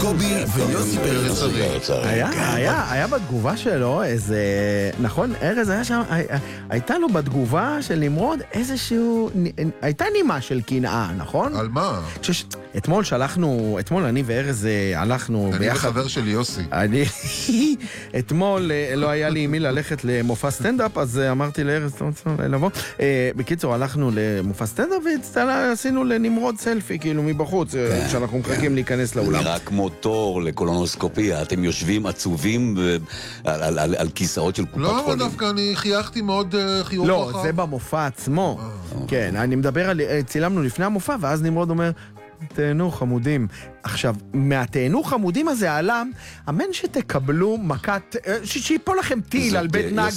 קובי ויוסי פרץ ארי. היה בתגובה שלו איזה, נכון, ארז היה שם, הייתה לו בתגובה של נמרוד איזשהו, הייתה נימה של קנאה, נכון? על מה? אתמול אני וארז הלכנו ביחד. אני וחבר שלי יוסי. אתמול לא היה לי מי ללכת למופע סטנדאפ, אז אמרתי לארז, לבוא. בקיצור, הלכנו למופע סטנדאפ ועשינו לנמרוד סלפי, כאילו מבחוץ, שאנחנו מחכים להיכנס לאולם. נראה כמו תור לקולונוסקופיה, אתם יושבים עצובים על כיסאות של קופת חולים. לא, דווקא אני חייכתי מאוד חיוך לא, רחב. זה במופע עצמו. כן, אני מדבר על, צילמנו לפני המופע, ואז נמרוד אומר, תהנו חמודים. עכשיו, מהתהנו חמודים הזה עלה, אמן שתקבלו מכת, שיפול לכם טיל על בית נגלה.